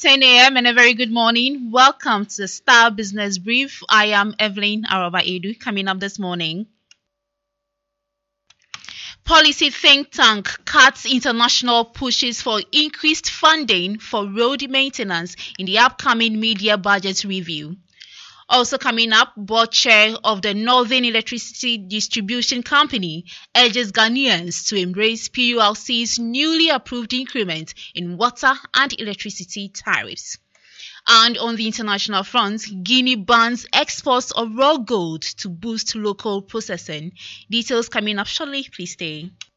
10 a.m. and a very good morning. Welcome to the Star Business Brief. I am Evelyn Araba Edu. Coming up this morning, policy think tank cuts international pushes for increased funding for road maintenance in the upcoming media budget review. Also coming up, board chair of the Northern Electricity Distribution Company urges Ghanaians to embrace PULC's newly approved increment in water and electricity tariffs. And on the international front, Guinea bans exports of raw gold to boost local processing. Details coming up shortly. Please stay.